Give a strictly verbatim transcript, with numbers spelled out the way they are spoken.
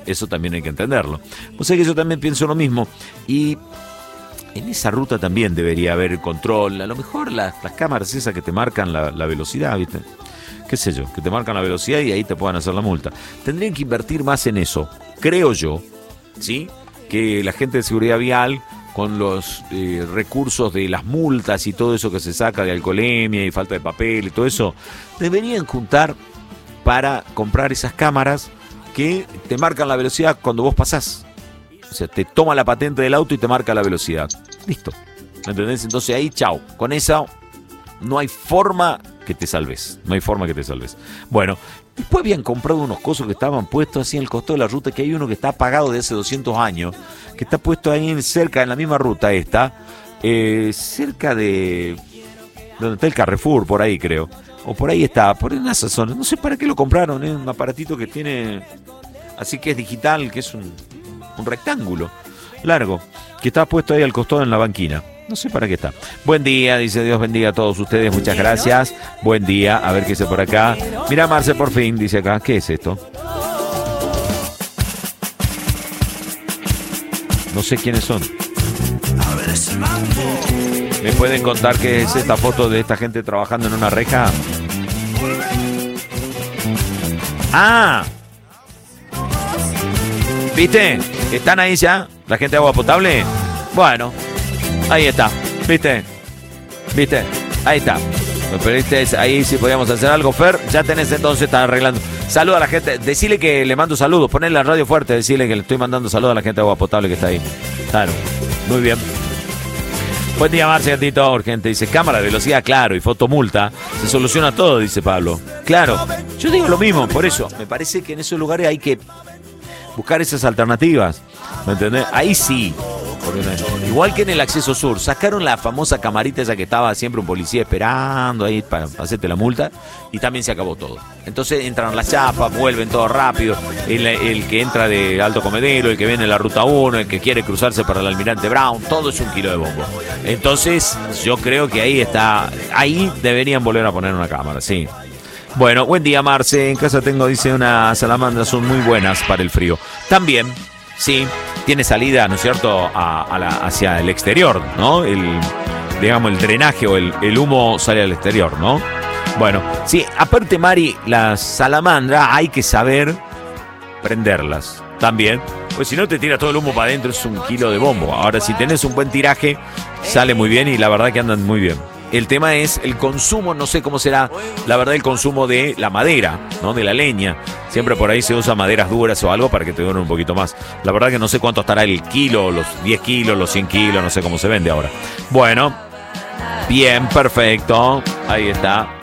eso también hay que entenderlo. O sea que yo también pienso lo mismo. Y en esa ruta también debería haber control. A lo mejor las, las cámaras esas que te marcan la, la velocidad, ¿viste? Qué sé yo, que te marcan la velocidad y ahí te puedan hacer la multa. Tendrían que invertir más en eso, creo yo, ¿sí? Que la gente de seguridad vial, con los eh, recursos de las multas y todo eso que se saca de alcoholemia y falta de papel y todo eso, deberían juntar para comprar esas cámaras que te marcan la velocidad cuando vos pasás. O sea, te toma la patente del auto y te marca la velocidad. Listo. ¿Me entendés? Entonces ahí, chau. Con esa no hay forma que te salves. No hay forma que te salves. Bueno, después habían comprado unos cosos que estaban puestos así en el costado de la ruta, que hay uno que está apagado de hace doscientos años, que está puesto ahí cerca, en la misma ruta esta, eh, cerca de donde está el Carrefour, por ahí creo. O por ahí está, por en esa zona. No sé para qué lo compraron, es ¿eh? Un aparatito que tiene, así que es digital, que es un, un rectángulo largo, que está puesto ahí al costado en la banquina. No sé para qué está. Buen día, dice Dios bendiga a todos ustedes, muchas gracias. Buen día, a ver qué dice por acá. Mira, Marce, por fin, dice acá. ¿Qué es esto? No sé quiénes son. ¿Me pueden contar qué es esta foto de esta gente trabajando en una reja? ¡Ah! ¿Viste? ¿Están ahí ya? ¿La gente de agua potable? Bueno, ahí está. ¿Viste? ¿Viste? Ahí está. Me pediste ahí si podíamos hacer algo, Fer. Ya tenés entonces, están arreglando. Saluda a la gente. Decile que le mando saludos. Ponle la radio fuerte. Decile que le estoy mandando saludos a la gente de agua potable que está ahí. Claro. Muy bien. Buen día, Marcia, gatito. Urgente. Dice, cámara de velocidad, claro, y fotomulta. Se soluciona todo, dice Pablo. Claro. Yo digo lo mismo. Por eso, me parece que en esos lugares hay que buscar esas alternativas. ¿Me entendés? Ahí sí. Porque, igual que en el acceso sur, sacaron la famosa camarita esa que estaba siempre un policía esperando ahí para hacerte la multa, y también se acabó todo. Entonces entran las chapas, vuelven todo rápido, el, el que entra de Alto Comedero, el que viene en la ruta uno, el que quiere cruzarse para el Almirante Brown, todo es un kilo de bombo. Entonces yo creo que ahí está, ahí deberían volver a poner una cámara, sí. Bueno, buen día, Marce. En casa tengo, dice, unas salamandras, son muy buenas para el frío. También, sí, tiene salida, ¿no es cierto?, a, a la, hacia el exterior, ¿no? El, digamos, el drenaje o el, el humo sale al exterior, ¿no? Bueno, sí, aparte, Mari, las salamandras hay que saber prenderlas también, pues si no te tira todo el humo para adentro, es un kilo de bombo. Ahora, si tenés un buen tiraje, sale muy bien y la verdad que andan muy bien. El tema es el consumo, no sé cómo será, la verdad, el consumo de la madera, ¿no? De la leña. Siempre por ahí se usa maderas duras o algo para que te duren un poquito más. La verdad que no sé cuánto estará el kilo, los diez kilos, los cien kilos, no sé cómo se vende ahora. Bueno, bien, perfecto. Ahí está.